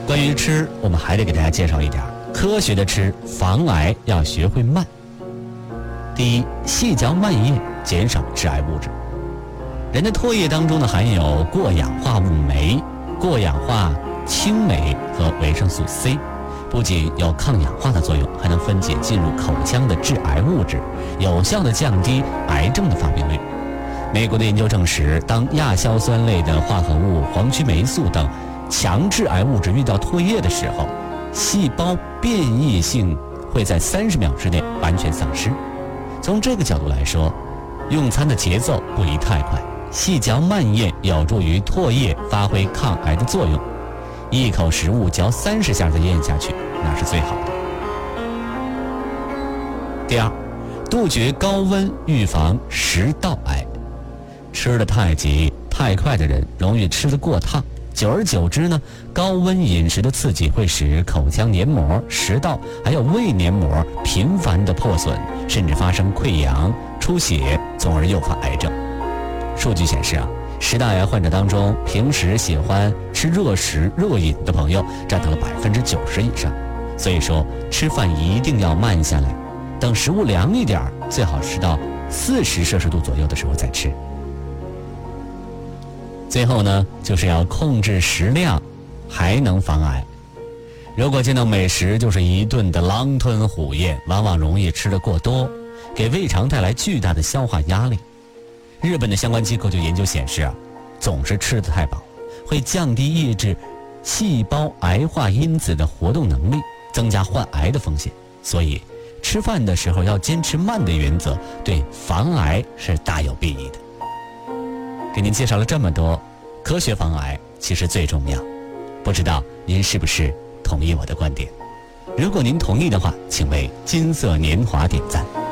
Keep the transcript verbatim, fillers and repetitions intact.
关于吃，我们还得给大家介绍一点，科学的吃，防癌要学会慢。第一，细嚼慢咽，减少致癌物质。人的唾液当中呢含有过氧化物酶、过氧化氢酶和维生素 C， 不仅有抗氧化的作用，还能分解进入口腔的致癌物质，有效地降低癌症的发病率。美国的研究证实，当亚硝酸类的化合物、黄曲霉素等强致癌物质遇到唾液的时候，细胞变异性会在三十秒之内完全丧失。从这个角度来说，用餐的节奏不宜太快，细嚼慢咽有助于唾液发挥抗癌的作用。一口食物嚼三十下再咽下去，那是最好的。第二，杜绝高温，预防食道癌。吃得太急太快的人容易吃得过烫，久而久之呢，高温饮食的刺激会使口腔黏膜、食道还有胃黏膜频繁的破损，甚至发生溃疡、出血，从而诱发癌症。数据显示啊，食道癌患者当中，平时喜欢吃热食、热饮的朋友占到了百分之九十以上。所以说，吃饭一定要慢下来，等食物凉一点，最好吃到四十摄氏度左右的时候再吃。最后呢，就是要控制食量，还能防癌。如果见到美食就是一顿的狼吞虎咽，往往容易吃得过多，给胃肠带来巨大的消化压力。日本的相关机构就研究显示啊，总是吃得太饱，会降低抑制细胞癌化因子的活动能力，增加患癌的风险。所以，吃饭的时候要坚持慢的原则，对防癌是大有裨益的。给您介绍了这么多，科学防癌其实最重要。不知道您是不是同意我的观点？如果您同意的话，请为金色年华点赞。